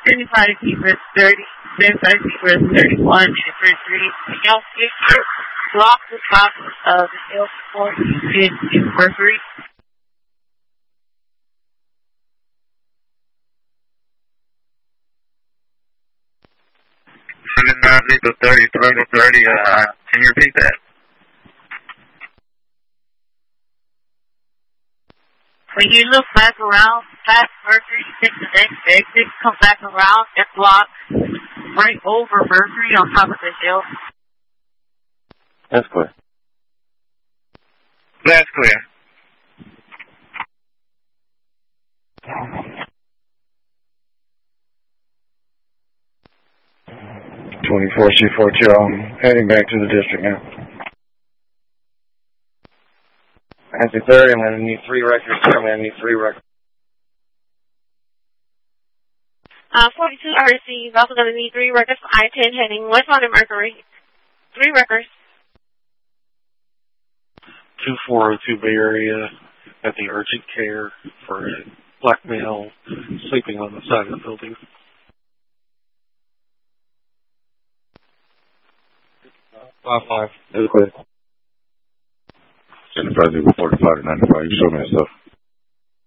75 Zebras 30, 75 Zebras 31, and 33. Y'all picture block the top of the hill before you get to Mercury. 79 Zebra 30, 30, can you repeat that? When you look back around past Mercury, you take the next exit, come back around and block right over Mercury on top of the hill. That's clear. That's clear. C42, I'm heading back to the district now. Nancy 30, I'm going to need 3 records. 42 RC is also going to need 3 records for I-10 heading westbound in Mercury. 3 records. 2402 Bay Area at the urgent care for a black male sleeping on the side of the building. 5-5. That's clear. 75 45 to 95. You show me that stuff.